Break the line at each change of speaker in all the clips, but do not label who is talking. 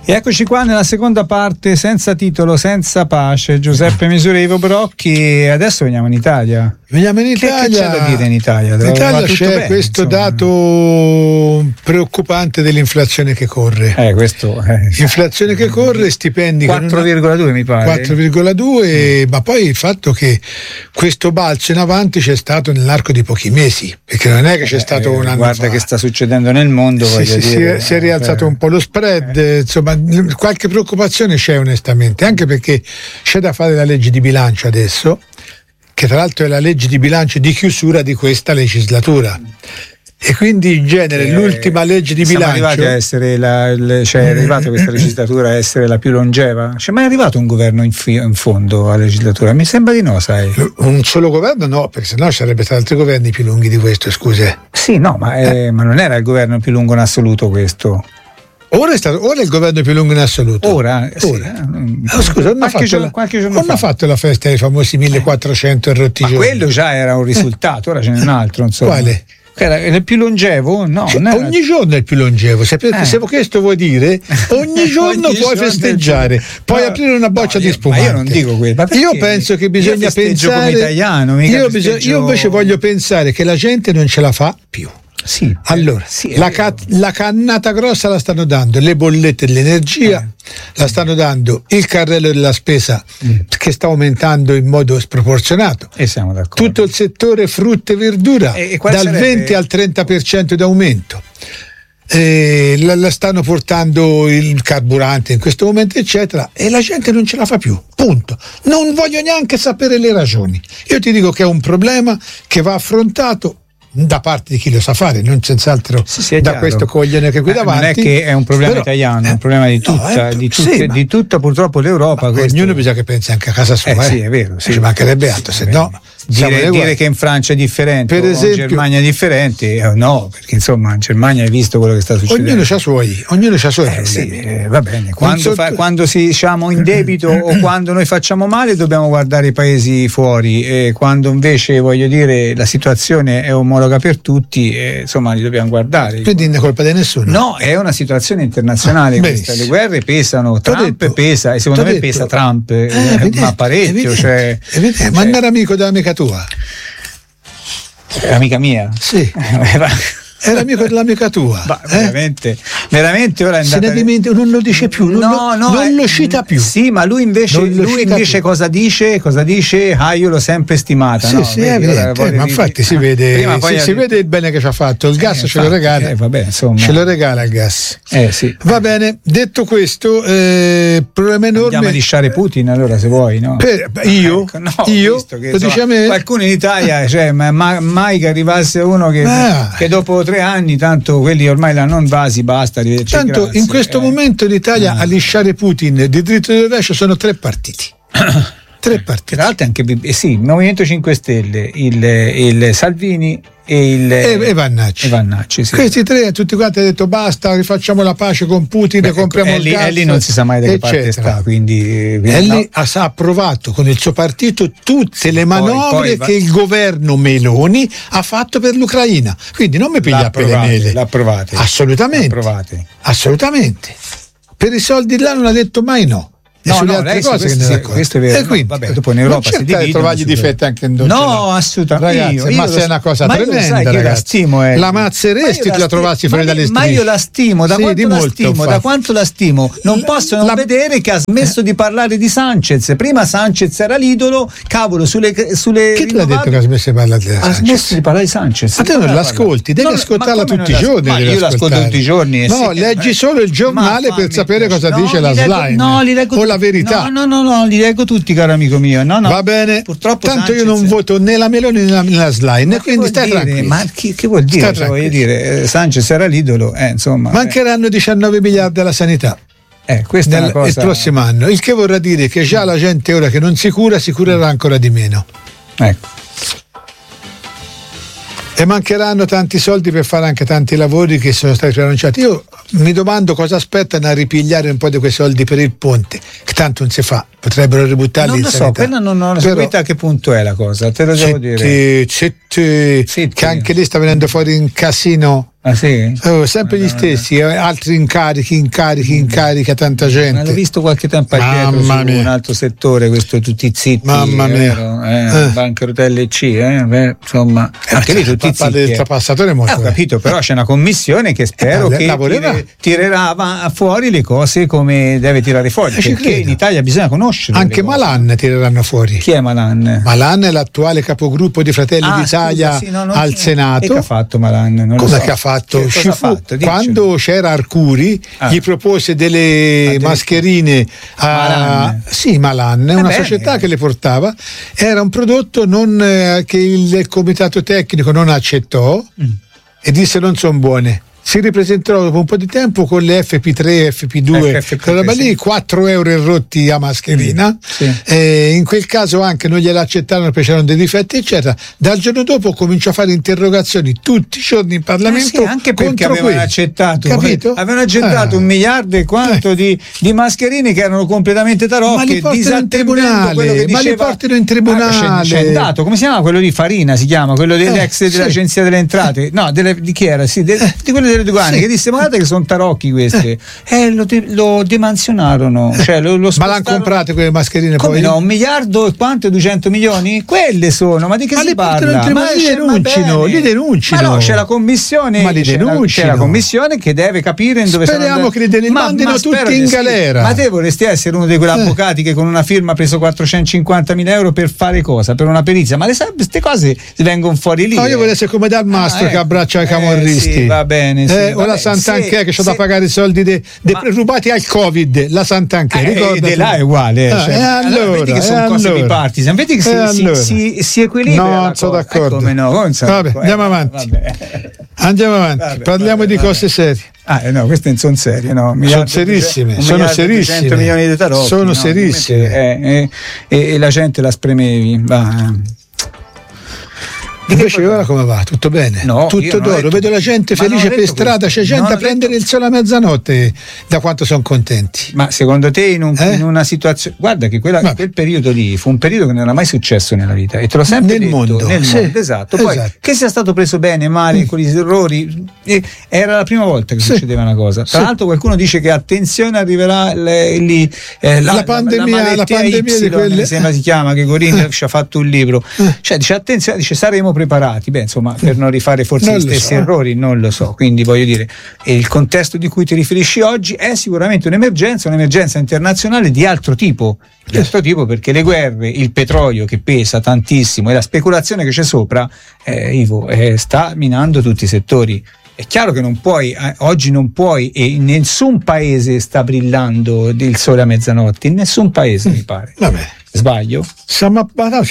E eccoci qua nella seconda parte, senza titolo, senza pace. Giuseppe Misura, Ivo Brocchi, e adesso veniamo in Italia.
Veniamo in Italia.
Che c'è da dire in Italia?
In Italia c'è bene, questo dato preoccupante dell'inflazione che corre. Inflazione che corre, stipendi
4,2 mi pare.
4,2, ma poi il fatto che questo balzo in avanti c'è stato nell'arco di pochi mesi, perché non è che c'è stato un anno
guarda
fa.
Che sta succedendo nel mondo, dire.
Si è rialzato un po' lo spread, insomma qualche preoccupazione c'è onestamente, anche perché c'è da fare la legge di bilancio adesso, che tra l'altro è la legge di bilancio di chiusura di questa legislatura, e quindi in genere l'ultima legge di bilancio.
Siamo arrivati a essere è arrivata questa legislatura a essere la più longeva? C'è mai arrivato un governo in fondo alla legislatura? Mi sembra di no, sai.
Un solo governo no, perché sennò ci sarebbe stati altri governi più lunghi di questo, scuse.
Sì, no, ma non era il governo più lungo in assoluto questo.
Ora è il governo più lungo in assoluto.
Ora.
Scusa, non ha fatto la festa dei famosi 1400 e rotti giorni.
Quello già era un risultato, ora ce n'è un altro, insomma.
Quale?
Era il più longevo? No,
ogni giorno è il più longevo. Se questo vuoi dire, ogni giorno puoi festeggiare, puoi aprire una boccia di spumante.
Ma io non dico questo.
Io penso che bisogna pensare
come italiano,
io invece voglio pensare che la gente non ce la fa più.
Sì,
allora, la cannata grossa la stanno dando le bollette dell'energia, la stanno dando il carrello della spesa che sta aumentando in modo sproporzionato,
e siamo d'accordo.
Tutto il settore frutta e verdura dal 20 al 30% d'aumento. La stanno portando il carburante in questo momento, eccetera, e la gente non ce la fa più, punto. Non voglio neanche sapere le ragioni. Io ti dico che è un problema che va affrontato da parte di chi lo sa fare, non senz'altro da questo coglione che qui davanti.
Non è che è un problema italiano, è un problema di tutta purtroppo l'Europa.
Ognuno bisogna che pensi anche a casa sua.
Sì, è vero.
Ci mancherebbe altro, se no.
Dire che in Francia è differente, per esempio, in Germania è differente, no, perché insomma in Germania hai visto quello che sta succedendo.
Ognuno c'ha suoi problemi.
Va bene. Quando siamo in debito o quando noi facciamo male dobbiamo guardare i paesi fuori, e quando invece, voglio dire, la situazione è omologa per tutti, insomma li dobbiamo guardare.
Quindi non è colpa di nessuno.
No, è una situazione internazionale questa. Le guerre pesano, Trump pesa, e secondo me pesa Trump, ma parecchio.
Ma andare amico dell'amica tua?
Amica mia?
Sì. È l'amica tua.
Veramente ora è andata.
Non lo dice più, non lo cita più.
Sì, ma lui invece cosa dice? Io l'ho sempre stimata.
Sì, è evidente, ma infatti si vede il bene che ci ha fatto. Il gas ce lo regala. Ce lo regala il gas.
Sì.
Va bene, detto questo, problema enorme.
Andiamo a lisciare Putin allora, se vuoi, no?
Io lo dice a me.
Qualcuno in Italia, mai che arrivasse uno che dopo 3 anni, tanto quelli ormai l'hanno invasi, basta, arrivederci.
Tanto
grazie.
In questo momento in Italia a lisciare Putin di dritto e di rovescio sono 3 partiti. 3 partiti.
Tra l'altro anche il Movimento 5 Stelle, il Salvini e Vannacci, sì.
Questi 3 tutti quanti hanno detto basta, rifacciamo la pace con Putin, compriamo il gas,
e lì non si sa mai da che parte sta, quindi
lì ha approvato con il suo partito tutte le manovre che il governo Meloni ha fatto per l'Ucraina, quindi non mi piglia per le mele.
L'approvate.
Assolutamente. Per i soldi là non ha detto mai no. Sulle altre cose
questo è vero.
Quindi,
dopo in Europa si divide,
trovargli difetti anche in dolce.
No, assolutamente.
Ragazzi, ma sei una cosa tremenda,
io la stimo.
La mazzeresti se la trovassi fuori dalle strisce.
Ma io la stimo, da quanto la stimo. Non posso non vedere che ha smesso di parlare di Sanchez. Prima Sanchez era l'idolo, cavolo, sulle
Chi te l'ha detto che ha smesso di parlare di Sanchez?
Ha smesso di parlare di Sanchez.
Ma te non l'ascolti, devi ascoltarla tutti i giorni.
Ma io l'ascolto tutti i giorni.
No, leggi solo il giornale per sapere cosa dice la Slime o la verità.
No, li leggo tutti, caro amico mio. No.
Va bene.
Purtroppo
tanto
Sanchez...
io non voto né la Meloni né la Slime, quindi stai tranquillo.
Ma che vuol dire? Voglio dire, Sanchez era l'idolo, insomma.
Mancheranno 19 miliardi alla sanità.
Questa è una cosa...
il prossimo anno, il che vorrà dire che già la gente ora che non si curerà ancora di meno.
Ecco.
E mancheranno tanti soldi per fare anche tanti lavori che sono stati preannunciati. Io mi domando cosa aspettano a ripigliare un po' di quei soldi per il ponte, che tanto non si fa, potrebbero ributtarli
in
sanità.
Non lo so, quella non ho seguito a che punto è la cosa, te lo devo dire.
Che anche lì sta venendo fuori un casino
Ah, sì?
Sempre gli stessi, altri incarichi, tanta gente.
Ma l'ho visto qualche tempo addietro su un altro settore, questo tutti zitti.
Mamma mia.
Banca Rotelle C, insomma, anche lì tutti zitti.
Del trapassatore molto.
Ho capito, però c'è una commissione che spero che tirerà fuori le cose come deve tirare fuori, perché in Italia bisogna conoscere.
Anche Malan tireranno fuori.
Chi è Malan?
Malan è l'attuale capogruppo di Fratelli d'Italia al Senato.
Che ha fatto Malan?
Cosa che ha fatto? Quando c'era Arcuri gli propose delle mascherine a Malan, è una società che le portava, era un prodotto che il comitato tecnico non accettò e disse non sono buone. Si ripresentò dopo un po' di tempo con le FP3, FP2, quella roba lì, 4 euro rotti a mascherina. In quel caso anche non gliela accettarono perché c'erano dei difetti, eccetera. Dal giorno dopo cominciò a fare interrogazioni tutti i giorni in Parlamento.
Anche perché avevano accettato, avevano accettato 1 miliardo e quanto di mascherine che erano completamente tarocche.
Ma li portano in tribunale.
C'è un dato, come si chiama quello di Farina? Si chiama quello dell'ex dell'Agenzia delle Entrate? No, di chi era? Di quello delle dogane, che disse guardate che sono tarocchi queste, lo demansionarono, cioè lo
ma l'hanno comprate quelle mascherine?
Come
poi?
No, 1 miliardo e quanto? 200 milioni? Quelle sono, ma di che si parla?
Li denuncino.
Ma no, c'è la commissione, c'è la commissione che deve capire in dove
speriamo che li mandino tutti in galera.
Ma te vorresti essere uno di quegli avvocati che con una firma ha preso 450.000 euro per fare cosa? Per una perizia? Ma queste cose vengono fuori lì.
No, io vorrei essere come Dal Mastro che abbraccia i camorristi.
Sì, va bene.
O la Sant'Anché che c'è da pagare i soldi rubati al Covid, la Sant'Anché, ricordati.
Là è uguale.
Allora,
vedi che sono cose bipartisan, vedi che si equilibra.
No, non sono d'accordo. Vabbè, andiamo avanti. Parliamo di cose serie.
No, queste non sono serie, no.
Sono serissime,
100 milioni di tarocchi.
Sono serissime.
E la gente la spremevi.
Invece ora come va? Tutto bene?
No,
tutto d'oro, vedo la gente felice per strada, c'è gente a prendere il sole a mezzanotte, da quanto sono contenti.
Ma secondo te in una situazione, guarda che quel periodo lì fu un periodo che non era mai successo nella vita, e te l'ho sempre detto,
mondo,
esatto. Poi che sia stato preso bene, male, con gli errori, era la prima volta che succedeva una cosa. Tra l'altro qualcuno dice che attenzione arriverà la pandemia Y, mi sembra si chiama, che Gorin ci ha fatto un libro, cioè dice attenzione, saremo preparati, insomma, per non rifare forse gli stessi errori, non lo so. Quindi voglio dire, il contesto di cui ti riferisci oggi è sicuramente un'emergenza internazionale di altro tipo, perché le guerre, il petrolio che pesa tantissimo e la speculazione che c'è sopra, Ivo, sta minando tutti i settori. È chiaro che oggi non puoi, e in nessun paese sta brillando il sole a mezzanotte, in nessun paese mi pare.
Vabbè.
Sbaglio?
Siamo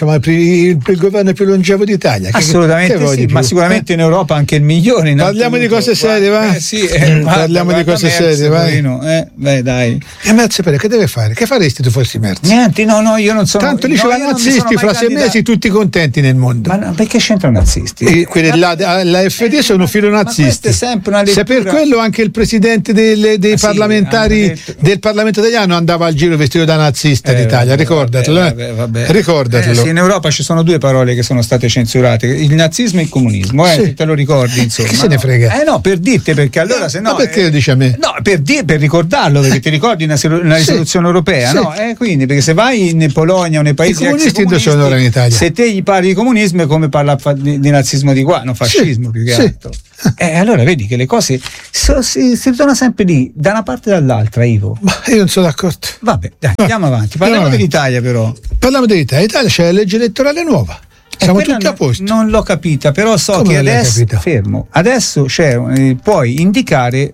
il governo più longevo d'Italia.
Assolutamente sì, ma sicuramente in Europa anche il migliore.
Parliamo di cose serie, va? Parliamo di cose serie, vai.
Dai.
E Merz, che deve fare? Che faresti tu fossi Merz?
Niente, no, io non sono.
Tanto lì c'è nazisti, fra 6 mesi tutti contenti nel mondo.
Ma perché c'entrano nazisti?
Quelli la FD sono filonazisti. Se per quello anche il presidente dei parlamentari del Parlamento italiano andava al giro vestito da nazista d'Italia, ricordatelo. Ricordatelo.
In Europa ci sono 2 parole che sono state censurate: il nazismo e il comunismo. Te lo ricordi, insomma.
Chi se ne frega?
No, per dirti, perché allora se no.
Ma perché lo dici a me?
No, per ricordarlo, perché ti ricordi una risoluzione europea, no? Quindi, perché se vai in Polonia o nei paesi
ex comunisti sono ora in Italia.
Se te gli parli di comunismo è come parla di nazismo di qua, no, fascismo più che altro. Allora vedi che le cose si ritorna sempre lì, da una parte e dall'altra, Ivo.
Ma io non sono d'accordo.
Vabbè, dai, andiamo avanti. Parliamo dell'Italia, però.
Parliamo dell'Italia. In Italia c'è la legge elettorale nuova. Siamo tutti a posto.
Non l'ho capita, però so che adesso puoi indicare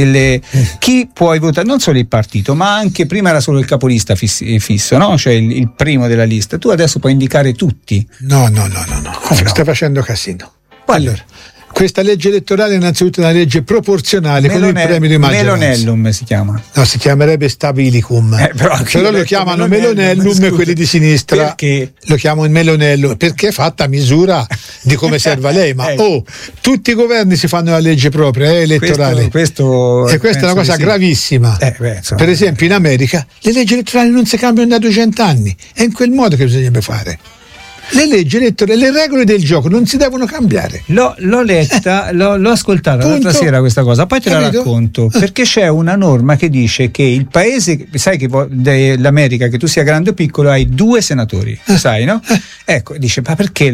chi puoi votare, non solo il partito, ma anche prima era solo il capolista fisso, no? Cioè il primo della lista. Tu adesso puoi indicare tutti.
No. Stai facendo casino. Allora, questa legge elettorale è innanzitutto una legge proporzionale con il premio di maggioranza.
Melonellum si chiama.
No, si chiamerebbe Stabilicum. Però lo chiamano Melonellum quelli di sinistra.
Perché?
Lo chiamano Melonellum perché è fatta a misura di come serva lei. Ma tutti i governi si fanno la legge propria elettorale.
Questo
e questa è una cosa gravissima. Per esempio in America le leggi elettorali non si cambiano da 200 anni. È in quel modo che bisognerebbe fare. Le leggi elettorali, le regole del gioco non si devono cambiare.
L'ho letta, l'ho ascoltata l'altra sera questa cosa, poi te la racconto, perché c'è una norma che dice che il paese, sai che l'America, che tu sia grande o piccolo, hai 2 senatori, sai, no? Ecco, dice, ma perché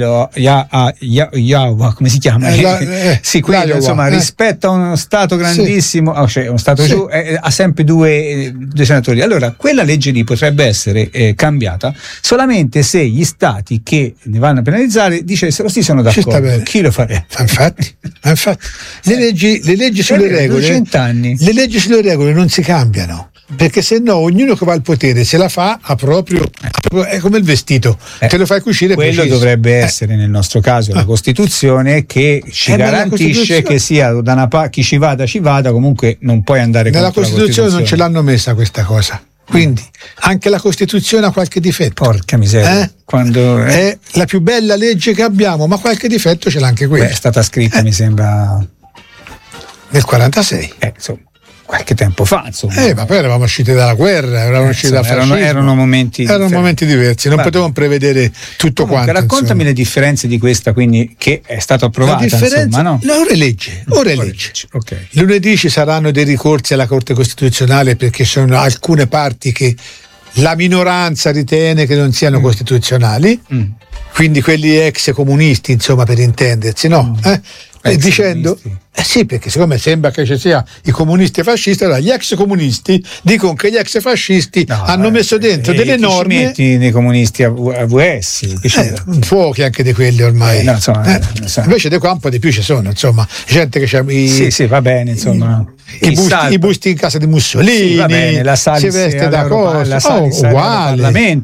come si chiama? Sì, quello, insomma, rispetto a uno stato grandissimo, cioè uno stato giù, ha sempre 2 senatori. Allora, quella legge lì potrebbe essere cambiata solamente se gli stati che ne vanno a penalizzare dicessero sì, sono d'accordo. Chi lo farebbe?
Infatti. Le leggi sulle regole,
200 anni.
Le leggi sulle regole non si cambiano, perché se no ognuno che va al potere se la fa a proprio, è come il vestito, te lo fai cucire.
Quello dovrebbe essere nel nostro caso la Costituzione, che ci garantisce che sia da una chi ci vada, comunque non puoi andare
nella
contro
Costituzione non ce l'hanno messa questa cosa. Quindi anche la Costituzione ha qualche difetto.
Porca miseria.
È la più bella legge che abbiamo, ma qualche difetto ce l'ha anche quella.
È stata scritta, mi sembra,
nel 46.
Insomma, qualche tempo fa, insomma.
Ma poi eravamo usciti dalla guerra, eravamo usciti dal fascismo.
Erano momenti diversi,
non potevamo prevedere tutto quanto.
Raccontami le differenze di questa, quindi, che è stata approvata.
La differenza,
no?
Ora è legge.
Okay.
Lunedì ci saranno dei ricorsi alla Corte Costituzionale, perché sono alcune parti che la minoranza ritiene che non siano costituzionali, quindi quelli ex comunisti, insomma, per intendersi, no? Dicendo sì, perché siccome sembra che ci sia i comunisti fascisti, allora gli ex comunisti dicono che gli ex fascisti hanno messo dentro delle norme.
Ci metti nei comunisti AVS,
pochi anche di quelli ormai. Invece di qua un po' di più ci sono, insomma, gente che c'ha
sì, va bene, insomma,
i busti in casa di Mussolini,
va bene, la
si veste da cosa,
uguale,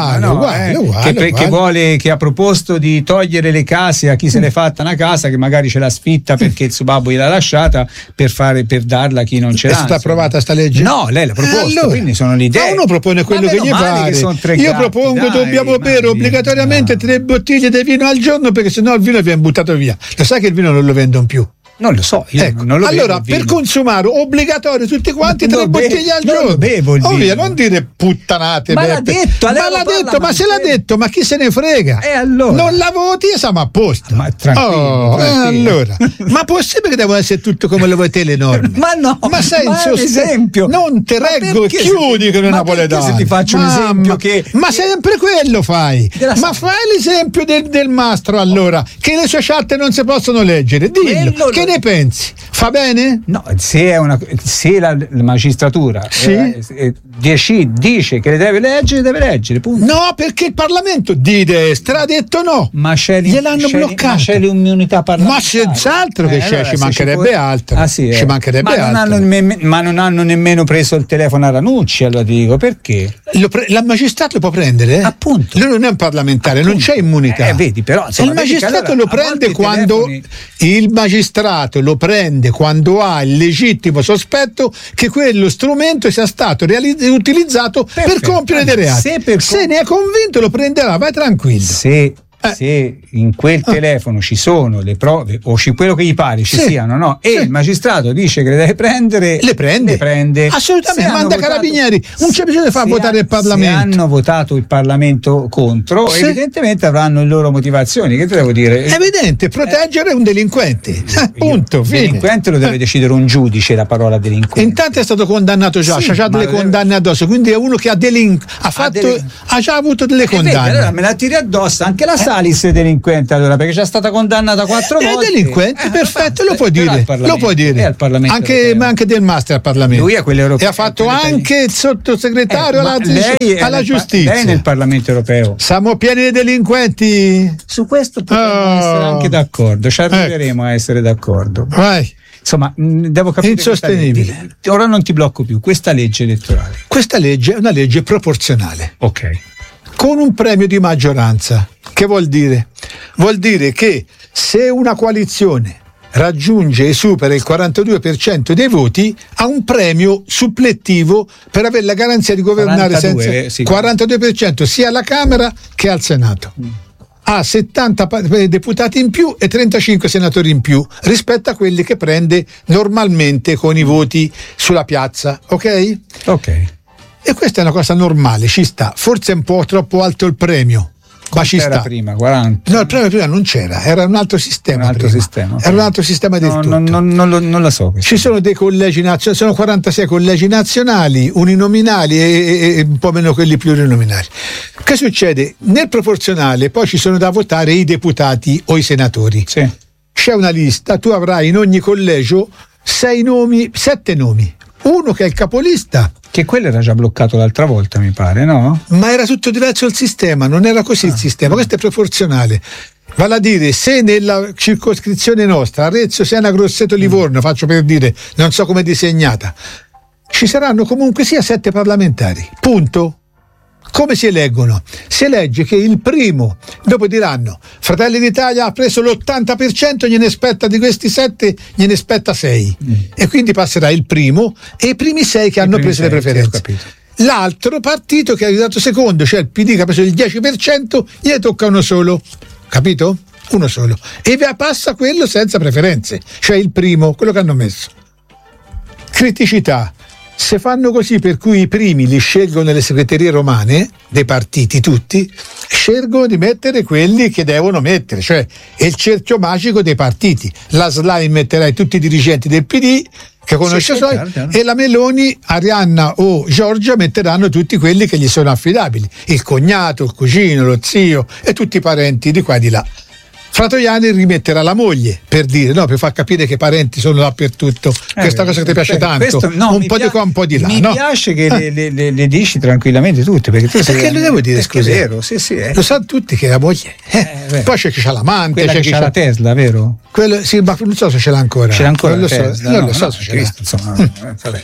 che ha proposto di togliere le case a chi se l'è fatta una casa, che magari ce l'ha sfitta perché il suo babbo gliel'ha lasciata per darla a chi non ce l'ha.
È stata approvata sta legge?
No, lei l'ha proposta, quindi sono l'idea.
Ma uno propone quello che gli pare. Io propongo dobbiamo bere obbligatoriamente 3 bottiglie di vino al giorno, perché sennò il vino viene buttato via. Lo sai che il vino non lo vendono più?
Non lo so, non lo
allora per consumare obbligatorio tutti quanti 3 bottiglie al giorno.
Non lo bevo il vino.
Non dire puttanate.
Ma l'ha detto,
ma se l'ha detto, ma chi se ne frega?
Allora?
Non la voti e siamo a posto.
Ma tranquillo.
Allora, ma possibile che devono essere tutto come le vuoi te le norme?
Ma no,
ma sei
esempio.
Non te reggo, chiudi che non è napoletano.
Se ti faccio un esempio
ma sempre quello fai. Ma fai l'esempio del mastro, allora, che le sue chat non si possono leggere. Dillo, che ne pensi? Fa bene?
No, se la magistratura dice che le deve leggere, punto.
No, perché il Parlamento di destra ha detto no.
Ma
gliel'hanno bloccato.
Ma c'è l'immunità parlamentare.
Ma senz'altro che c'è, ci mancherebbe altro. Ci mancherebbe altro.
Ma non hanno nemmeno preso il telefono a Ranucci, allora ti dico perché.
La magistrato lo può prendere?
Appunto.
Lui non è un parlamentare, non c'è immunità.
Vedi, però, insomma,
il magistrato lo prende quando quando ha il legittimo sospetto che quello strumento sia stato utilizzato per compiere dei reati. Se ne è convinto lo prenderà, vai tranquillo.
Se in quel telefono ci sono le prove o quello che gli pare ci siano, no? E il magistrato dice che le deve prendere,
le prende. Assolutamente, manda carabinieri, non c'è bisogno di far votare il Parlamento.
Se hanno votato il Parlamento contro, evidentemente avranno le loro motivazioni. Che te devo dire?
È evidente, proteggere un delinquente. Punto.
Il delinquente lo deve decidere un giudice, la parola delinquente.
Intanto è stato condannato già, ha già delle condanne addosso, quindi è uno che ha già avuto delle condanne.
Allora me la tiri addosso anche la Salis è delinquente, allora, perché c'è stata condannata 4 volte.
È delinquente, perfetto, lo puoi dire. Anche Del Mastro al Parlamento.
Lui è quello europeo.
E ha fatto anche il sottosegretario alla giustizia.
Lei nel Parlamento europeo.
Siamo pieni di delinquenti.
Su questo potremmo essere anche d'accordo, ci arriveremo a essere d'accordo.
Vai.
Insomma, devo capire.
Insostenibile.
Ora non ti blocco più. Questa legge elettorale.
Questa legge è una legge proporzionale.
Ok.
Con un premio di maggioranza. Che vuol dire? Vuol dire che se una coalizione raggiunge e supera il 42% dei voti, ha un premio suppletivo per avere la garanzia di governare 42% sia alla Camera che al Senato. Ha 70 deputati in più e 35 senatori in più rispetto a quelli che prende normalmente con i voti sulla piazza, ok?
Ok.
E questa è una cosa normale, ci sta. Forse è un po' troppo alto il premio. Ma ci sta.
Prima, 40.
No, il premio prima non c'era, era un altro sistema. Era un altro sistema del tutto.
Non la so.
Ci sono dei collegi nazionali, sono 46 collegi nazionali, uninominali e un po' meno quelli plurinominali. Che succede? Nel proporzionale poi ci sono da votare i deputati o i senatori.
Sì.
C'è una lista, tu avrai in ogni collegio 7 nomi. Uno che è il capolista.
Che quello era già bloccato l'altra volta, mi pare, no?
Ma era tutto diverso il sistema, non era così il sistema, questo è proporzionale. Vale a dire, se nella circoscrizione nostra, Arezzo, Siena, Grosseto, Livorno, faccio per dire, non so come è disegnata, ci saranno comunque sia 7 parlamentari, punto. Come si eleggono? Si elegge che il primo, dopo diranno Fratelli d'Italia ha preso l'80%, gliene spetta di questi 7, gliene spetta 6 e quindi passerà il primo e i primi 6 che hanno preso le preferenze. L'altro partito che ha arrivato secondo, cioè il PD che ha preso il 10%, gliene tocca uno solo, capito? Uno solo, e passa quello senza preferenze, cioè il primo, quello che hanno messo. Criticità: se fanno così per cui i primi li scelgono le segreterie romane dei partiti tutti, scelgono di mettere quelli che devono mettere, cioè è il cerchio magico dei partiti. La Schlein metterà tutti i dirigenti del PD che conosce e la Meloni, Arianna o Giorgia metteranno tutti quelli che gli sono affidabili, il cognato, il cugino, lo zio e tutti i parenti di qua e di là. Fratoianni rimetterà la moglie, per dire, no, per far capire che i parenti sono dappertutto. Questa cosa che ti piace tanto, un po' di qua, un po' di là.
Mi piace che le dici tranquillamente tutte, perché
lo devo dire, scusa.
È vero, sì.
Lo sanno tutti che la moglie. Poi c'è chi c'ha l'amante,
c'è chi c'ha la Tesla, vero?
Quello, sì, ma non so se ce l'ha ancora.
Ce l'ha ancora
non
Tesla,
lo so se ce l'ha.
Insomma, vabbè.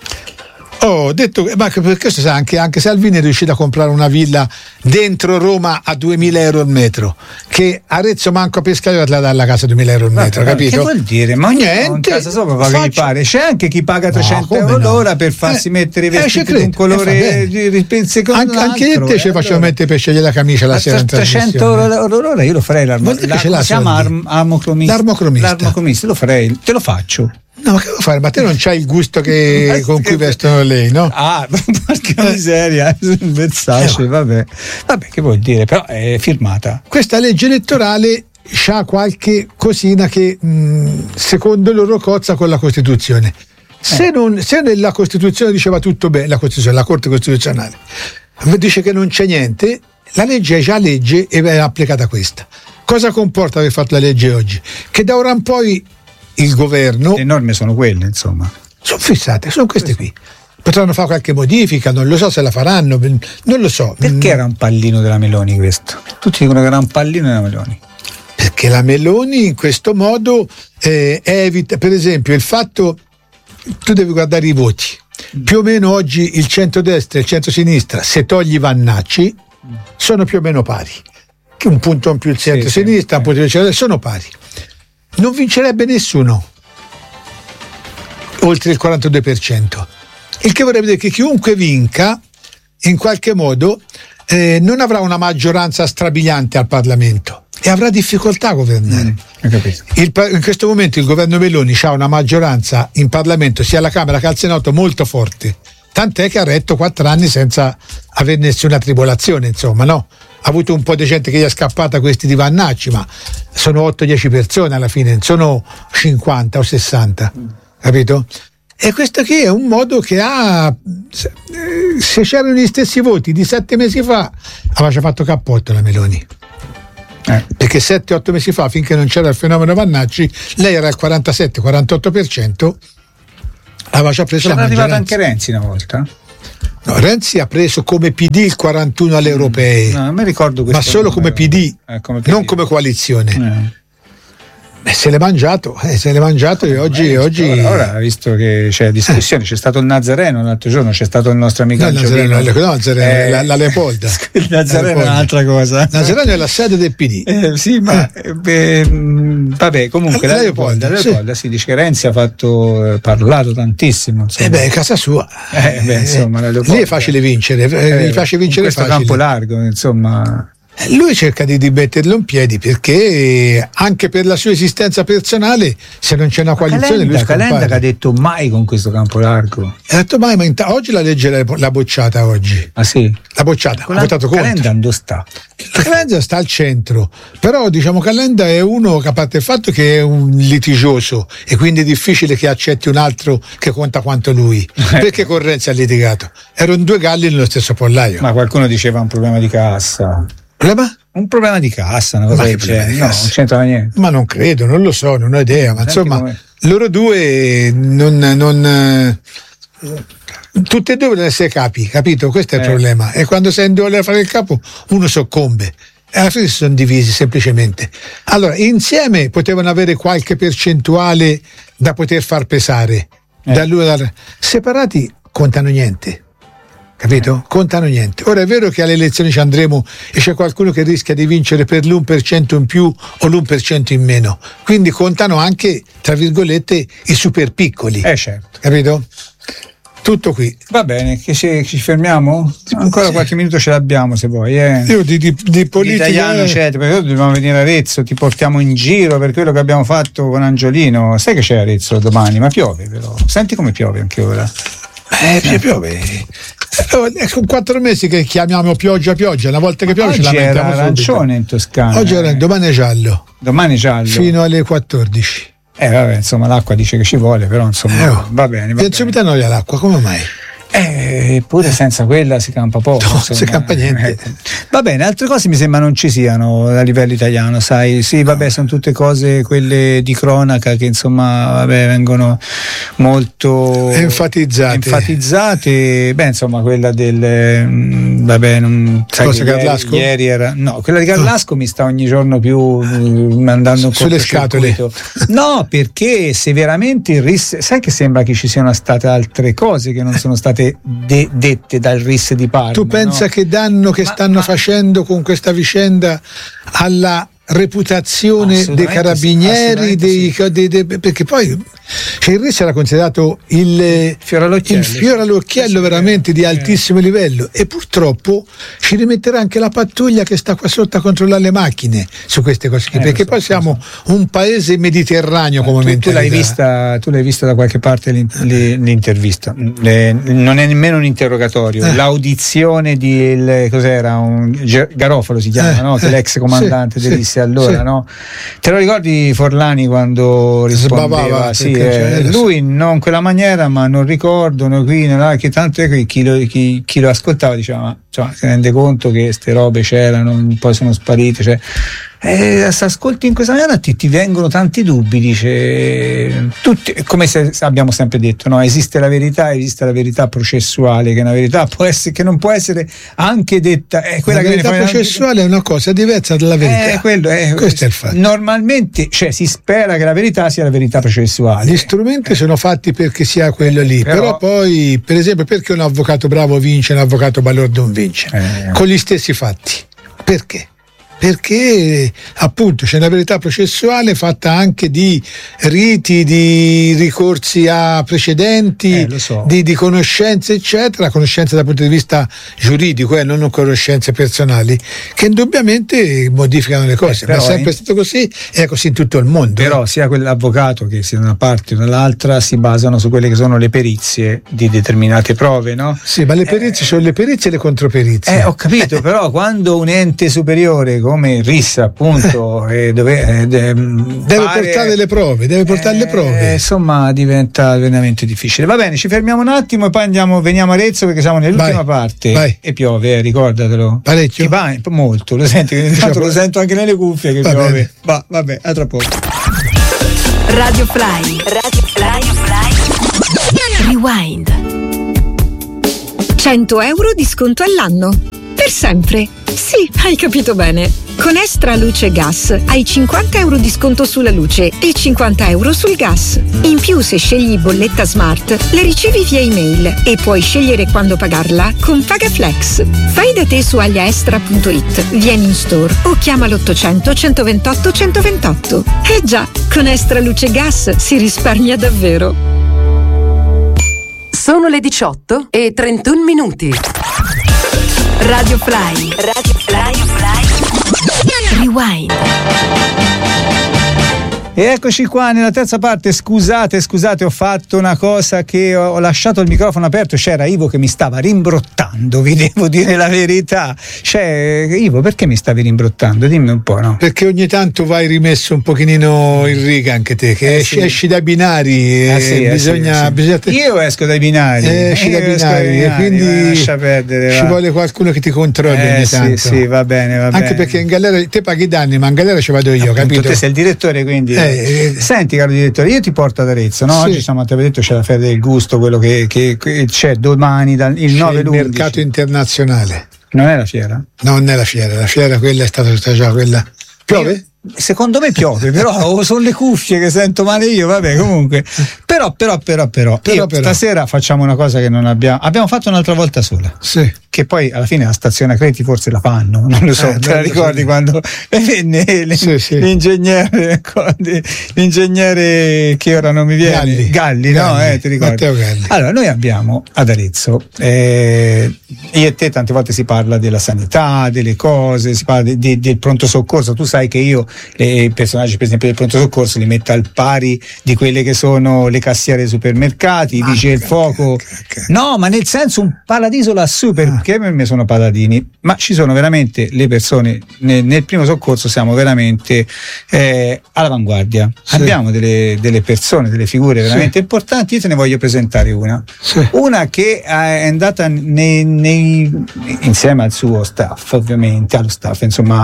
Ho detto, ma per questo anche Salvini è riuscito a comprare una villa dentro Roma a 2.000 euro al metro, che Arezzo manco a Pescaio la dà alla casa 2.000 euro al metro, capito?
Che vuol dire? Ma niente, in casa sopra paga chi pare. C'è anche chi paga 300 euro l'ora per farsi mettere i vestiti di un colore secondo
anche te ce facciamo mettere per scegliere la camicia la sera.
300 euro l'ora io lo farei. Si chiama armocromista, lo farei, te lo faccio.
No, ma che devo fare? Ma te non c'hai il gusto con cui vestono lei, no?
Ah, porca miseria, Versace, vabbè, che vuol dire? Però è firmata.
Questa legge elettorale c'ha qualche cosina che secondo loro cozza con la Costituzione. Se nella Costituzione diceva tutto bene, la Corte Costituzionale dice che non c'è niente, la legge è già legge e è applicata questa. Cosa comporta aver fatto la legge oggi? Che da ora in poi il governo,
le norme sono quelle, insomma,
sono fissate, sono queste qui. Potranno fare qualche modifica, non lo so se la faranno, non lo so.
Perché era un pallino della Meloni questo? Tutti dicono che era un pallino della Meloni.
Perché la Meloni in questo modo evita, per esempio, il fatto, tu devi guardare i voti. Più o meno oggi il centrodestra e il centrosinistra, se togli Vannacci, sono più o meno pari. Che un punto in più il centrosinistra, un punto in più sono pari. Non vincerebbe nessuno oltre il 42%, il che vorrebbe dire che chiunque vinca in qualche modo non avrà una maggioranza strabiliante al Parlamento e avrà difficoltà a governare. In questo momento il governo Meloni ha una maggioranza in Parlamento sia alla Camera che al Senato molto forte, tant'è che ha retto 4 anni senza avere nessuna tribolazione, insomma, no? Ha avuto un po' di gente che gli è scappata, questi di Vannacci, ma sono 8-10 persone alla fine, non sono 50 o 60, capito? E questo qui è un modo che ha, se c'erano gli stessi voti di 7 mesi fa, aveva già fatto cappotto la Meloni. Perché 7-8 mesi fa, finché non c'era il fenomeno Vannacci, lei era al 47-48%, aveva già preso la maggioranza. C'era arrivato
anche Renzi una volta?
No, Renzi ha preso come PD il 41 alle europee,
non mi ricordo
ma solo come PD, non come coalizione. Se l'è mangiato e oggi
ora visto che c'è discussione, c'è stato il Nazareno l'altro giorno, c'è stato il nostro amico
Nazareno, la Leopolda.
Il Nazareno è un'altra cosa.
Nazareno è la sede del PD.
Sì, ma vabbè, comunque la Leopolda si dice che Renzi ha parlato tantissimo.
È casa sua.
Insomma, la Leopolda,
lì è facile vincere, gli piace vincere
questo
facile.
Campo largo, insomma.
Lui cerca di metterlo in piedi, perché anche per la sua esistenza personale, se non c'è una coalizione, lui scompare.
Calenda che ha detto mai con questo campo largo.
Ha detto mai, ma oggi la legge l'ha bocciata oggi.
Ah sì?
L'ha bocciata, ha votato contro.
Calenda dove sta?
Calenda sta al centro, però diciamo Calenda è uno che, a parte il fatto che è un litigioso e quindi è difficile che accetti un altro che conta quanto lui, perché con Renzi ha litigato. Erano due galli nello stesso pollaio.
Ma qualcuno diceva un problema di cassa. Un problema di cassa, una cosa del genere. No, non c'entra niente.
Ma non credo, non lo so, non ho idea, ma insomma loro due tutti e due devono essere capi, capito? Questo è il problema. E quando sei in due a fare il capo, uno soccombe. E alla fine si sono divisi semplicemente. Allora, insieme potevano avere qualche percentuale da poter far pesare. Separati contano niente. Capito? Contano niente. Ora è vero che alle elezioni ci andremo e c'è qualcuno che rischia di vincere per l'1% in più o l'1% in meno. Quindi contano anche, tra virgolette, i super piccoli.
Certo.
Capito? Tutto qui.
Va bene, che ci fermiamo? Ancora qualche minuto ce l'abbiamo se vuoi.
Io di politica
italiano perché dobbiamo venire a Arezzo, ti portiamo in giro per quello che abbiamo fatto con Angiolino. Sai che c'è Arezzo domani, ma piove però. Senti come piove anche ora.
Piove. Sono 4 mesi che chiamiamo pioggia, una volta che piove
oggi
ce lamentiamo
era arancione in Toscana.
Domani è giallo.
Fino
alle 14.
Vabbè, insomma l'acqua dice che ci vuole, però insomma va bene.
Subito noia l'acqua, come mai?
Pure senza quella si campa poco.
No, si campa niente.
Va bene, altre cose mi sembra non ci siano a livello italiano, sai. Sì, vabbè, sono tutte cose quelle di cronaca che insomma vengono molto enfatizzate. Beh, insomma, quella del non sai
cosa, Garlasco?
Ieri era quella di Garlasco mi sta ogni giorno più mandando un
sulle scatole.
No, perché se veramente il RIS, sai che sembra che ci siano state altre cose che non sono state dette dal RIS di Parma.
Tu pensa che danno che stanno facendo con questa vicenda alla reputazione dei carabinieri, perché poi il RIS era considerato il fiore all'occhiello veramente di altissimo livello, e purtroppo ci rimetterà anche la pattuglia che sta qua sotto a controllare le macchine su queste cose perché poi siamo un paese mediterraneo come mentalità.
Tu l'hai vista da qualche parte l'intervista, non è nemmeno un interrogatorio, l'audizione di cos'era, un Garofalo si chiama, no? Che l'ex comandante disse allora, no? Te lo ricordi Forlani quando rispondeva? Lui non quella maniera, ma non ricordo, che tanto è chi lo ascoltava diceva si rende conto che queste robe c'erano, poi sono sparite, se ascolti in questa maniera ti vengono tanti dubbi, dice tutti, come se abbiamo sempre detto, no? Esiste la verità processuale, che è una verità che non può essere anche detta, quella
la verità processuale è una cosa diversa dalla verità. Questo è il fatto.
Normalmente si spera che la verità sia la verità processuale.
Gli strumenti sono fatti perché sia quello lì, però poi, per esempio, perché un avvocato bravo vince e un avvocato balordo non vince con gli stessi fatti? Perché appunto c'è una verità processuale fatta anche di riti, di ricorsi a precedenti, di conoscenze eccetera, conoscenze dal punto di vista giuridico e non conoscenze personali, che indubbiamente modificano le cose, ma è sempre stato così e è così in tutto il mondo.
Però sia quell'avvocato che sia da una parte o dall'altra si basano su quelle che sono le perizie di determinate prove, no?
Sì, ma le perizie sono le perizie e le controperizie.
Ho capito, però quando un ente superiore come il RIS appunto deve
portare le prove,
insomma diventa veramente difficile. Va bene, ci fermiamo un attimo e poi veniamo a Arezzo perché siamo nell'ultima parte.
Vai.
E piove, ricordatelo
parecchio,
molto, lo senti, lo sento anche nelle cuffie che piove. Vabbè, a tra poco.
Radio Fly Rewind. 100 euro di sconto all'anno per sempre. Sì, hai capito bene. Con Extra Luce Gas hai 50 euro di sconto sulla luce e 50 euro sul gas. In più, se scegli bolletta smart, la ricevi via email e puoi scegliere quando pagarla con PagaFlex. Fai da te su agliaextra.it, vieni in store o chiama l'800 128 128. Già, con Extra Luce Gas si risparmia davvero.
Sono le 18:31.
Radio Fly.
Rewind.
E eccoci qua nella terza parte. Scusate, ho fatto una cosa che ho lasciato il microfono aperto, c'era Ivo che mi stava rimbrottando, vi devo dire la verità. Ivo, perché mi stavi rimbrottando? Dimmi un po', no?
Perché ogni tanto vai rimesso un pochino in riga anche te, che esci dai binari, bisogna.
Io esco dai binari.
Esci dai binari, e quindi lascia perdere, ci vuole qualcuno che ti controlli ogni tanto.
Sì, va bene.
Anche perché in galera te paghi danni, ma in galera ci vado io, capito?
Te sei il direttore, quindi. Senti, caro direttore, io ti porto ad Arezzo, no? Oggi siamo, ti avevo detto, c'è la Feria del Gusto, quello che c'è domani, il 9
il mercato internazionale.
Non è la fiera?
No, non è la fiera quella è stata tutta già quella. Piove?
Secondo me piove, però sono le cuffie che sento male io, vabbè, comunque. Però stasera facciamo una cosa che non abbiamo fatto un'altra volta sola.
Sì.
Che poi alla fine la stazione Creti forse la fanno, non lo so, te la ricordi quando venne l'ingegnere che ora non mi viene, Galli, no? Ti ricordi?
Matteo Galli.
Allora, noi abbiamo ad Arezzo, io e te tante volte si parla della sanità, delle cose, si parla del pronto soccorso. Tu sai che io i personaggi, per esempio, del pronto soccorso li metto al pari di quelle che sono le cassiere ai supermercati, i vigili del fuoco. No, ma nel senso un paradiso lassù, perché per me sono paladini, ma ci sono veramente le persone nel primo soccorso, siamo veramente all'avanguardia. Abbiamo delle persone, delle figure veramente importanti. Io te ne voglio presentare una che è andata insieme al suo staff, ovviamente allo staff, insomma,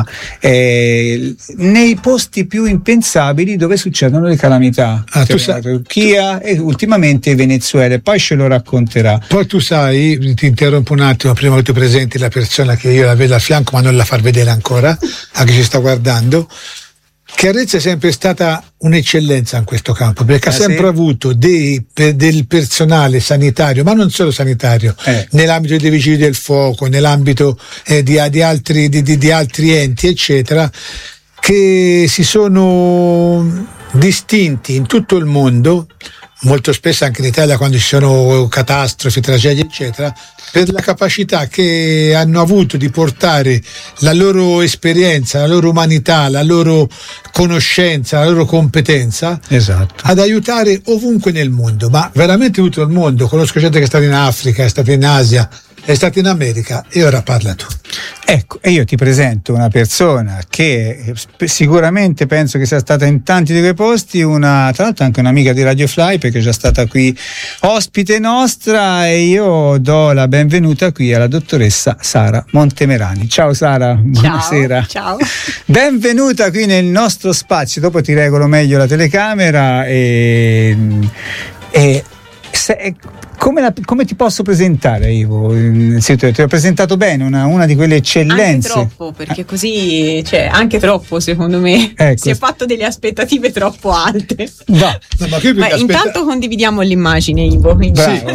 nei posti più impensabili dove succedono le calamità, la Turchia e ultimamente Venezuela, e poi ce lo racconterà.
Poi tu sai, ti interrompo un attimo prima che tu presenti la persona che io la vedo a fianco ma non la far vedere ancora a chi ci sta guardando, che Arezzo è sempre stata un'eccellenza in questo campo, perché ha sempre avuto del personale sanitario, ma non solo sanitario, nell'ambito dei vigili del fuoco, nell'ambito di altri enti, eccetera, che si sono distinti in tutto il mondo, molto spesso anche in Italia quando ci sono catastrofi, tragedie, eccetera, per la capacità che hanno avuto di portare la loro esperienza, la loro umanità, la loro conoscenza, la loro competenza ad aiutare ovunque nel mondo, ma veramente tutto il mondo. Conosco gente che è stata in Africa, è stata in Asia, è stata in America, e ora parla tu.
Ecco, e io ti presento una persona che sicuramente penso che sia stata in tanti di quei posti, tra l'altro anche un'amica di Radio Fly, perché è già stata qui ospite nostra, e io do la benvenuta qui alla dottoressa Sara Montemerani. Ciao Sara, buonasera.
Ciao.
Benvenuta qui nel nostro spazio, dopo ti regolo meglio la telecamera come ti posso presentare, Ivo? Ti ho presentato bene, una di quelle eccellenze.
Anche troppo, perché così, anche troppo, secondo me. Ecco. Si è fatto delle aspettative troppo alte.
Ma
intanto condividiamo l'immagine, Ivo.
Bravo,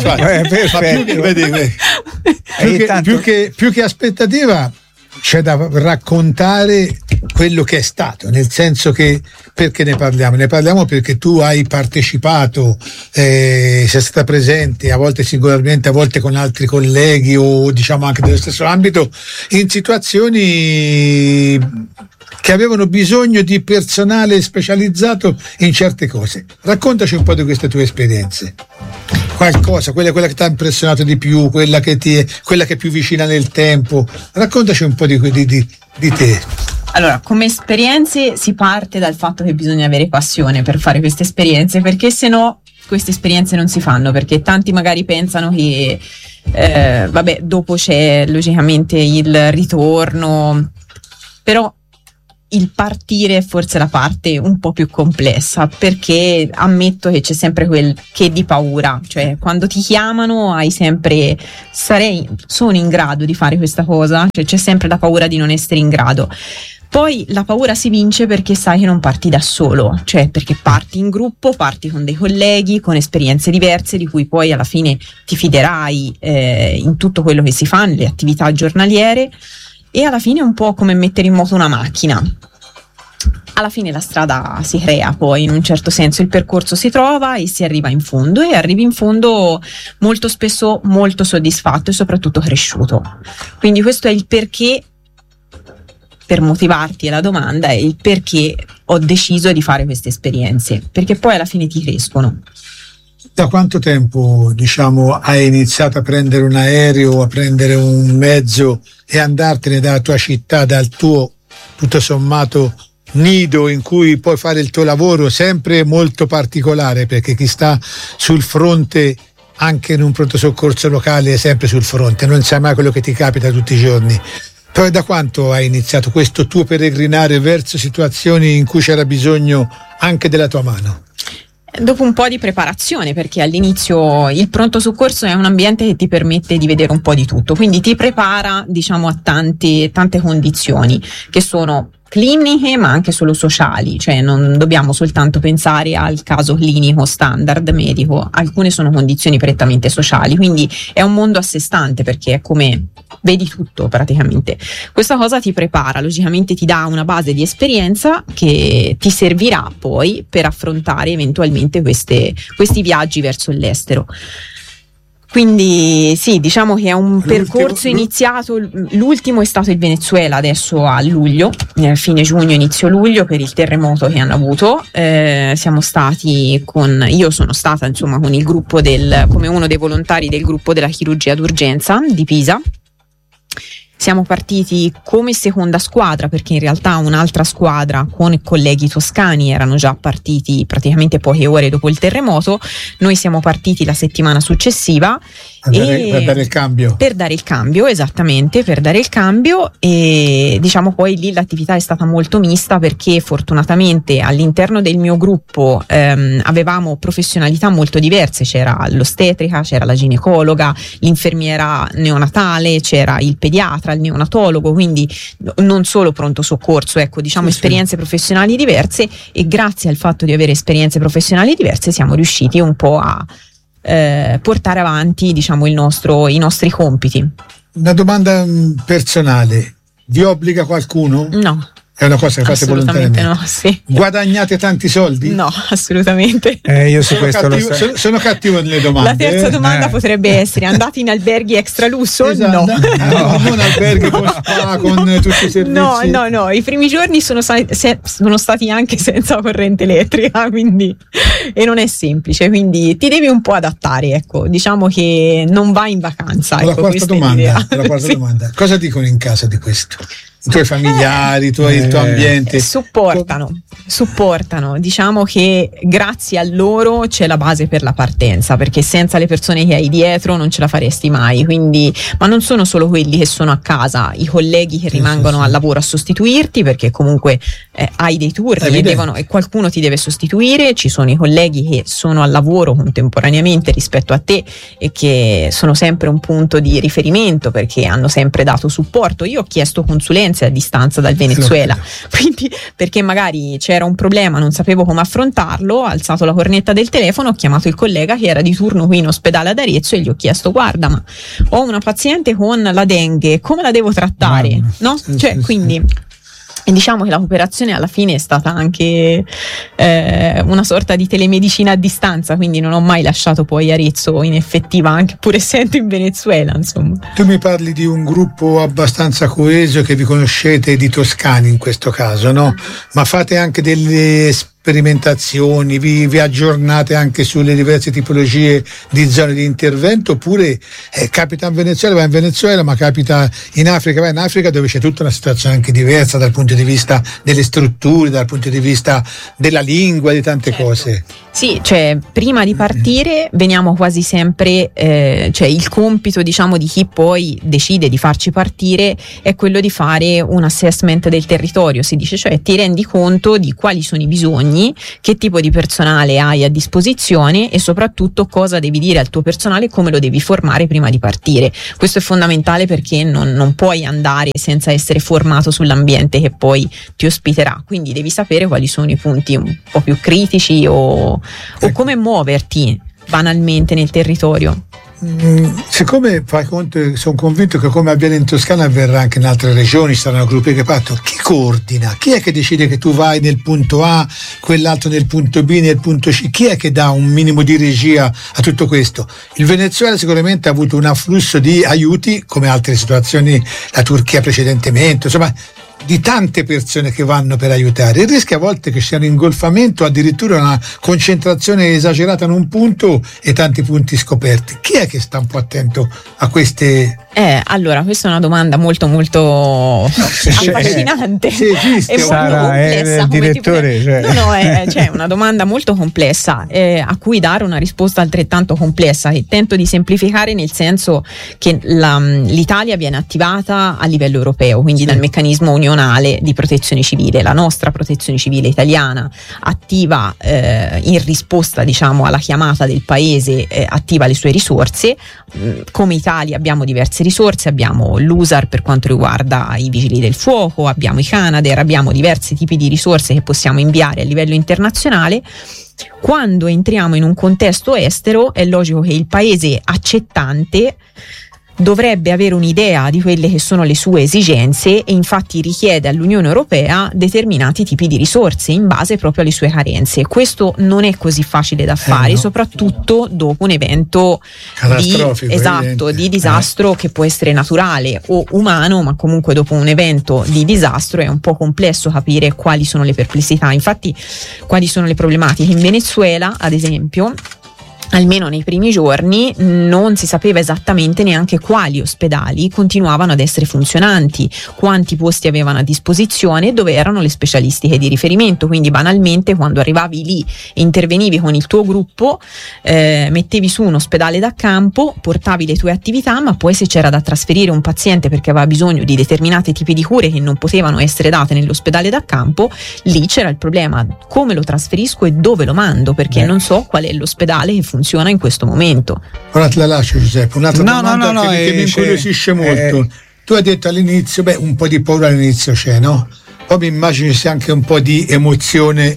più che aspettativa, c'è da raccontare quello che è stato, nel senso che, perché ne parliamo? Ne parliamo perché tu hai partecipato, sei stata presente, a volte singolarmente, a volte con altri colleghi o diciamo anche dello stesso ambito, in situazioni che avevano bisogno di personale specializzato in certe cose. Raccontaci un po' di queste tue esperienze. Qualcosa, quella che ti ha impressionato di più, quella che è più vicina nel tempo. Raccontaci un po' di te.
Allora, come esperienze si parte dal fatto che bisogna avere passione per fare queste esperienze, perché se no queste esperienze non si fanno, perché tanti magari pensano che dopo c'è logicamente il ritorno, però il partire è forse la parte un po' più complessa, perché ammetto che c'è sempre quel che di paura, cioè quando ti chiamano hai sempre sono in grado di fare questa cosa, cioè c'è sempre la paura di non essere in grado. Poi la paura si vince perché sai che non parti da solo, cioè perché parti in gruppo, parti con dei colleghi, con esperienze diverse di cui poi alla fine ti fiderai in tutto quello che si fa, nelle attività giornaliere, e alla fine è un po' come mettere in moto una macchina. Alla fine la strada si crea, poi in un certo senso il percorso si trova e si arriva in fondo, e arrivi in fondo molto spesso molto soddisfatto e soprattutto cresciuto. Quindi questo è il perché per motivarti alla domanda è il perché ho deciso di fare queste esperienze, perché poi alla fine ti crescono.
Da quanto tempo, diciamo, hai iniziato a prendere un aereo, a prendere un mezzo e andartene dalla tua città, dal tuo tutto sommato nido in cui puoi fare il tuo lavoro, sempre molto particolare, perché chi sta sul fronte anche in un pronto soccorso locale è sempre sul fronte, non sai mai quello che ti capita tutti i giorni. Però da quanto hai iniziato questo tuo peregrinare verso situazioni in cui c'era bisogno anche della tua mano?
Dopo un po' di preparazione, perché all'inizio il pronto soccorso è un ambiente che ti permette di vedere un po' di tutto, quindi ti prepara, diciamo, a tante condizioni che sono cliniche ma anche solo sociali, cioè non dobbiamo soltanto pensare al caso clinico standard medico, alcune sono condizioni prettamente sociali, quindi è un mondo a sé stante, perché è come vedi tutto praticamente. Questa cosa ti prepara, logicamente ti dà una base di esperienza che ti servirà poi per affrontare eventualmente questi viaggi verso l'estero. Quindi sì, diciamo che è un percorso iniziato, l'ultimo è stato il Venezuela adesso a luglio, fine giugno, inizio luglio, per il terremoto che hanno avuto. Siamo stati io sono stata insomma con il gruppo come uno dei volontari del gruppo della chirurgia d'urgenza di Pisa. Siamo partiti come seconda squadra, perché in realtà un'altra squadra con colleghi toscani erano già partiti praticamente poche ore dopo il terremoto. Noi siamo partiti la settimana successiva
per dare il cambio.
Per dare il cambio, esattamente, per dare il cambio, e diciamo poi lì l'attività è stata molto mista, perché fortunatamente all'interno del mio gruppo avevamo professionalità molto diverse, c'era l'ostetrica, c'era la ginecologa, l'infermiera neonatale, c'era il pediatra, il neonatologo, quindi non solo pronto soccorso, ecco, diciamo sì, esperienze professionali diverse, e grazie al fatto di avere esperienze professionali diverse siamo riusciti un po' a portare avanti, diciamo, i nostri compiti.
Una domanda personale: vi obbliga qualcuno?
No.
È una cosa che fate volontariamente?
No, sì.
Guadagnate tanti soldi?
No, assolutamente.
Io su questo
sono cattivo nelle domande.
La terza domanda potrebbe essere: andate in alberghi extra lusso?
Esatto. No, non alberghi con spa, con tutti i servizi.
No, i primi giorni sono stati anche senza corrente elettrica, quindi, e non è semplice, quindi ti devi un po' adattare, ecco, diciamo che non vai in vacanza.
La quarta domanda: cosa dicono in casa di questo? I tuoi familiari, il tuo ambiente
supportano, diciamo che grazie a loro c'è la base per la partenza, perché senza le persone che hai dietro non ce la faresti mai, quindi, ma non sono solo quelli che sono a casa, i colleghi che rimangono al lavoro a sostituirti, perché comunque hai dei turni e qualcuno ti deve sostituire, ci sono i colleghi che sono al lavoro contemporaneamente rispetto a te e che sono sempre un punto di riferimento, perché hanno sempre dato supporto. Io ho chiesto consulenza a distanza dal Venezuela, quindi, perché magari c'era un problema, non sapevo come affrontarlo, ho alzato la cornetta del telefono, ho chiamato il collega che era di turno qui in ospedale ad Arezzo e gli ho chiesto: guarda, ma ho una paziente con la dengue, come la devo trattare? No? Quindi diciamo che la cooperazione alla fine è stata anche una sorta di telemedicina a distanza, quindi non ho mai lasciato poi Arezzo in effettiva, anche pur essendo in Venezuela, insomma.
Tu mi parli di un gruppo abbastanza coeso, che vi conoscete, di toscani in questo caso, no? Ma fate anche delle sperimentazioni, vi aggiornate anche sulle diverse tipologie di zone di intervento, oppure capita in Venezuela, va in Venezuela, ma capita in Africa, va in Africa, dove c'è tutta una situazione anche diversa dal punto di vista delle strutture, dal punto di vista della lingua, di tante cose.
Sì, cioè prima di partire veniamo quasi sempre, cioè il compito, diciamo, di chi poi decide di farci partire è quello di fare un assessment del territorio, si dice, cioè ti rendi conto di quali sono i bisogni, che tipo di personale hai a disposizione e soprattutto cosa devi dire al tuo personale, come lo devi formare prima di partire. Questo è fondamentale, perché non puoi andare senza essere formato sull'ambiente che poi ti ospiterà, quindi devi sapere quali sono i punti un po' più critici o come muoverti banalmente nel territorio.
Siccome fai conto, sono convinto che come avviene in Toscana avverrà anche in altre regioni, saranno gruppi che partono. Chi coordina? Chi è che decide che tu vai nel punto A, quell'altro nel punto B, nel punto C? Chi è che dà un minimo di regia a tutto questo? Il Venezuela sicuramente ha avuto un afflusso di aiuti, come altre situazioni, la Turchia precedentemente, insomma di tante persone che vanno per aiutare. Il rischio a volte che sia un ingolfamento, addirittura una concentrazione esagerata in un punto e tanti punti scoperti. Chi è che sta un po' attento a queste?
Allora, questa è una domanda molto affascinante e molto complessa.
Il direttore,
c'è una domanda molto complessa a cui dare una risposta altrettanto complessa, e tento di semplificare nel senso che l'Italia viene attivata a livello europeo, quindi dal meccanismo unionale di protezione civile. La nostra protezione civile italiana attiva in risposta, diciamo, alla chiamata del paese, attiva le sue risorse. Come Italia abbiamo diverse risorse, abbiamo l'USAR per quanto riguarda i vigili del fuoco, abbiamo i Canadair, abbiamo diversi tipi di risorse che possiamo inviare a livello internazionale. Quando entriamo in un contesto estero è logico che il paese accettante dovrebbe avere un'idea di quelle che sono le sue esigenze e infatti richiede all'Unione Europea determinati tipi di risorse in base proprio alle sue carenze. Questo non è così facile da fare, soprattutto dopo un evento di disastro che può essere naturale o umano, ma comunque dopo un evento di disastro è un po' complesso capire quali sono le perplessità. Infatti, quali sono le problematiche? In Venezuela, ad esempio, almeno nei primi giorni non si sapeva esattamente neanche quali ospedali continuavano ad essere funzionanti, quanti posti avevano a disposizione e dove erano le specialistiche di riferimento. Quindi banalmente quando arrivavi lì e intervenivi con il tuo gruppo, mettevi su un ospedale da campo, portavi le tue attività, ma poi se c'era da trasferire un paziente perché aveva bisogno di determinati tipi di cure che non potevano essere date nell'ospedale da campo, lì c'era il problema: come lo trasferisco e dove lo mando, perché non so qual è l'ospedale che funziona in questo momento.
Ora te la lascio, Giuseppe. Un'altra domanda che mi incuriosisce molto. Tu hai detto all'inizio, un po' di paura all'inizio c'è, no? Poi mi immagino ci sia anche un po' di emozione,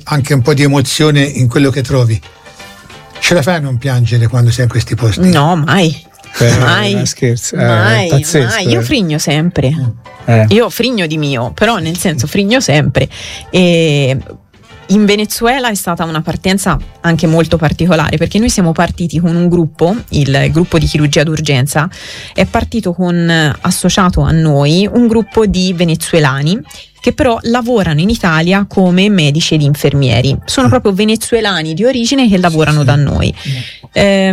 in quello che trovi. Ce la fai a non piangere quando sei in questi posti?
No, mai.
Scherzo,
mai.
Pazzesco,
Io frigno sempre. Io frigno di mio, però nel senso frigno sempre. E in Venezuela è stata una partenza anche molto particolare, perché noi siamo partiti con un gruppo, il gruppo di chirurgia d'urgenza è partito con associato a noi un gruppo di venezuelani che però lavorano in Italia come medici ed infermieri. Sono proprio venezuelani di origine che lavorano da noi. È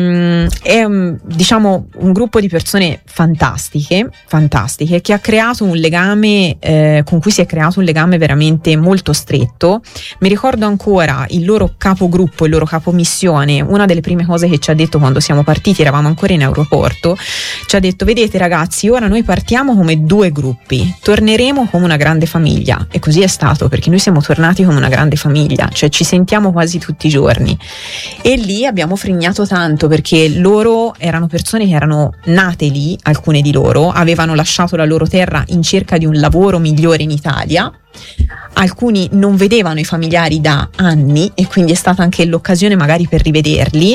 diciamo un gruppo di persone fantastiche che ha creato un legame con cui si è creato un legame veramente molto stretto. Mi ricordo ancora il loro capogruppo, il loro capomissione. Una delle prime cose che ci ha detto quando siamo partiti, eravamo ancora in aeroporto, ci ha detto: vedete ragazzi, ora noi partiamo come 2 gruppi, torneremo come una grande famiglia. E così è stato, perché noi siamo tornati come una grande famiglia, cioè ci sentiamo quasi tutti i giorni. E lì abbiamo frignato tanto, perché loro erano persone che erano nate lì, alcune di loro avevano lasciato la loro terra in cerca di un lavoro migliore in Italia, alcuni non vedevano i familiari da anni e quindi è stata anche l'occasione magari per rivederli.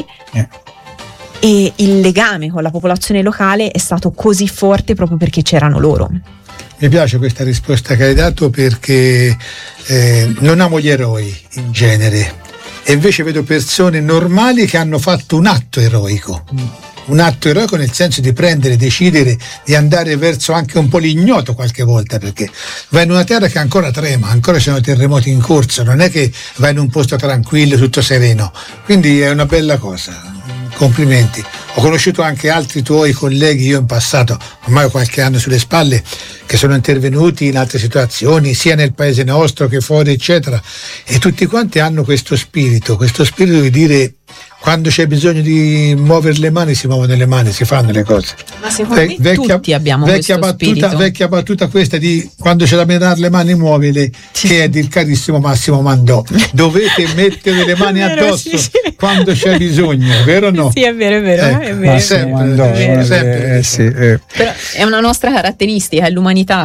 E il legame con la popolazione locale è stato così forte proprio perché c'erano loro.
Mi piace questa risposta che hai dato, perché non amo gli eroi in genere, e invece vedo persone normali che hanno fatto un atto eroico. Un atto eroico nel senso di prendere, decidere di andare verso anche un po' l'ignoto qualche volta, perché vai in una terra che ancora trema, ancora ci sono terremoti in corso, non è che vai in un posto tranquillo, tutto sereno. Quindi è una bella cosa. Complimenti. Ho conosciuto anche altri tuoi colleghi, io in passato, ormai ho qualche anno sulle spalle, che sono intervenuti in altre situazioni, sia nel paese nostro che fuori, eccetera, e tutti quanti hanno questo spirito di dire: quando c'è bisogno di muovere le mani si muovono le mani, si fanno le cose.
Ma secondo me tutti abbiamo questo spirito.
Vecchia battuta questa di: quando c'è da menare le mani muovile, che è del carissimo Massimo Mandò. Dovete mettere le mani addosso quando c'è bisogno, vero o no?
Sì, è vero, è vero.
Sempre.
Però è una nostra caratteristica, è l'umanità